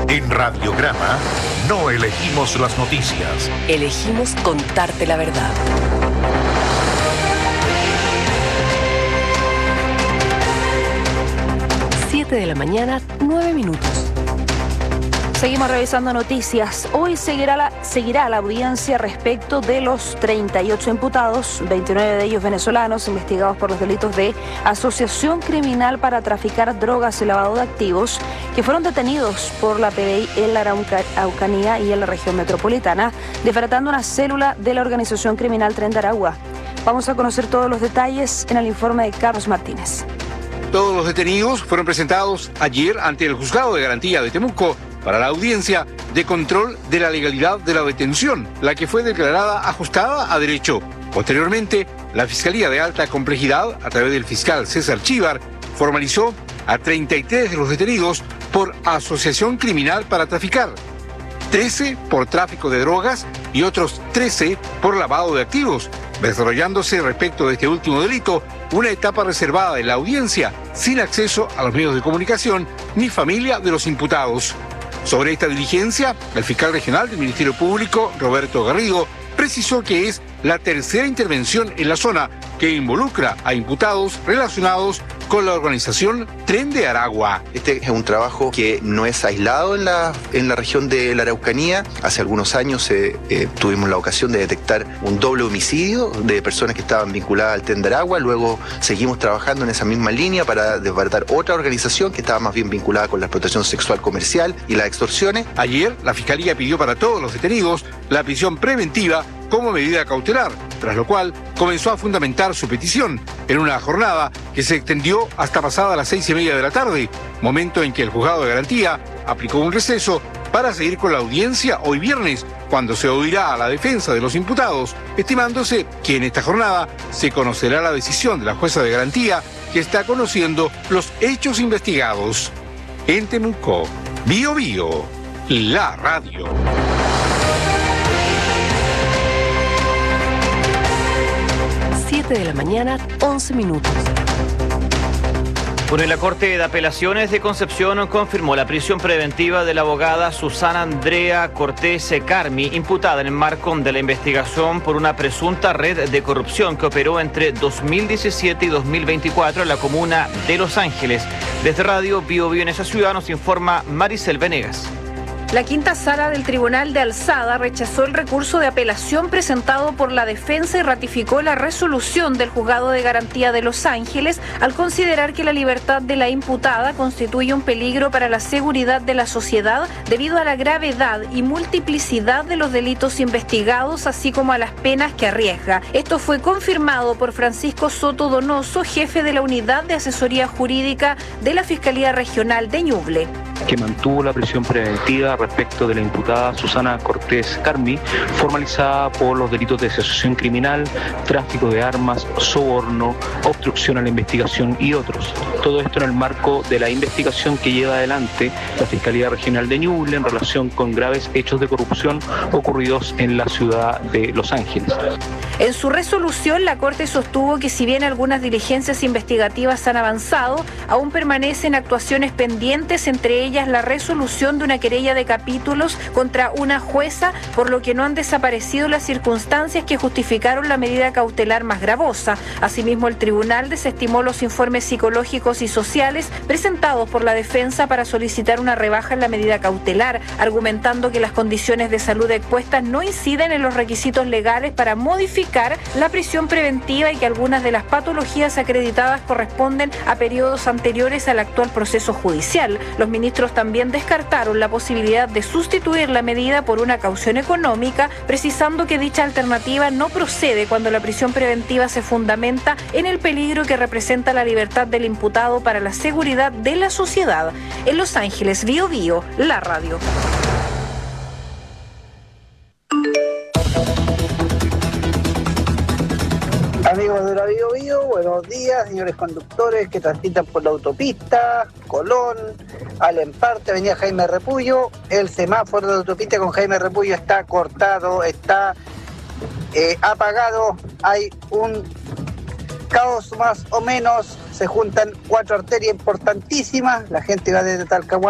En Radiograma no elegimos las noticias. Elegimos contarte la verdad. 7 de la mañana, 9 minutos. Seguimos revisando noticias. Hoy seguirá la audiencia respecto de los 38 imputados, 29 de ellos venezolanos, investigados por los delitos de asociación criminal para traficar drogas y lavado de activos, que fueron detenidos por la PDI en la Araucanía y en la región metropolitana, desbaratando una célula de la organización criminal Tren de Aragua. Vamos a conocer todos los detalles en el informe de Carlos Martínez. Todos los detenidos fueron presentados ayer ante el Juzgado de Garantía de Temuco para la audiencia de control de la legalidad de la detención, la que fue declarada ajustada a derecho. Posteriormente, la Fiscalía de Alta Complejidad, a través del fiscal César Chívar, formalizó a 33 de los detenidos por asociación criminal para traficar, 13 por tráfico de drogas y otros 13 por lavado de activos, desarrollándose respecto de este último delito una etapa reservada en la audiencia, sin acceso a los medios de comunicación ni familia de los imputados. Sobre esta diligencia, el fiscal regional del Ministerio Público, Roberto Garrido, precisó que es la tercera intervención en la zona que involucra a imputados relacionados con la organización Tren de Aragua. Este es un trabajo que no es aislado en la región de la Araucanía. Hace algunos años tuvimos la ocasión de detectar un doble homicidio de personas que estaban vinculadas al Tren de Aragua. Luego seguimos trabajando en esa misma línea para desbaratar otra organización que estaba más bien vinculada con la explotación sexual comercial y las extorsiones. Ayer, la Fiscalía pidió para todos los detenidos la prisión preventiva como medida cautelar, tras lo cual comenzó a fundamentar su petición en una jornada que se extendió hasta pasada las 6:30 de la tarde, momento en que el Juzgado de Garantía aplicó un receso para seguir con la audiencia hoy viernes, cuando se oirá a la defensa de los imputados, estimándose que en esta jornada se conocerá la decisión de la jueza de garantía que está conociendo los hechos investigados. En Temuco, Bío Bío, la radio. 7 de la mañana, 11 minutos. Bueno, y la Corte de Apelaciones de Concepción confirmó la prisión preventiva de la abogada Susana Andrea Cortés Carmi, imputada en el marco de la investigación por una presunta red de corrupción que operó entre 2017 y 2024 en la comuna de Los Ángeles. Desde Radio Bío Bío en esa ciudad nos informa Maricel Venegas. La quinta sala del Tribunal de Alzada rechazó el recurso de apelación presentado por la defensa y ratificó la resolución del Juzgado de Garantía de Los Ángeles al considerar que la libertad de la imputada constituye un peligro para la seguridad de la sociedad debido a la gravedad y multiplicidad de los delitos investigados, así como a las penas que arriesga. Esto fue confirmado por Francisco Soto Donoso, jefe de la Unidad de Asesoría Jurídica de la Fiscalía Regional de Ñuble, que mantuvo la prisión preventiva respecto de la imputada Susana Cortés Carmi, formalizada por los delitos de asociación criminal, tráfico de armas, soborno, obstrucción a la investigación y otros. Todo esto en el marco de la investigación que lleva adelante la Fiscalía Regional de Ñuble en relación con graves hechos de corrupción ocurridos en la ciudad de Los Ángeles. En su resolución, la Corte sostuvo que si bien algunas diligencias investigativas han avanzado, aún permanecen actuaciones pendientes, entre ellas la resolución de una querella de capítulos contra una jueza, por lo que no han desaparecido las circunstancias que justificaron la medida cautelar más gravosa. Asimismo, el tribunal desestimó los informes psicológicos y sociales presentados por la defensa para solicitar una rebaja en la medida cautelar, argumentando que las condiciones de salud expuestas no inciden en los requisitos legales para modificar la prisión preventiva y que algunas de las patologías acreditadas corresponden a periodos anteriores al actual proceso judicial. Los ministros también descartaron la posibilidad de sustituir la medida por una caución económica, precisando que dicha alternativa no procede cuando la prisión preventiva se fundamenta en el peligro que representa la libertad del imputado para la seguridad de la sociedad. En Los Ángeles, Bío Bío, la radio. Amigos de la Bío Bío, buenos días, señores conductores que transitan por la autopista, Colón, Alemparte, Avenida Jaime Repullo. El semáforo de la autopista con Jaime Repullo está cortado, está apagado, hay un caos más o menos, se juntan 4 arterias importantísimas, la gente va desde Talcahuano